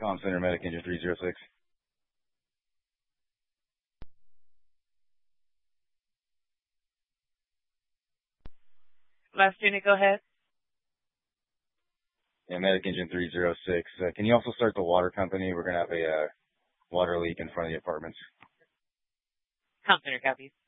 Comm Center, Medic Engine 306. Last unit, go ahead. Yeah, Medic Engine 306. Can you also start the water company? We're going to have a water leak in front of the apartments. Comm Center copies.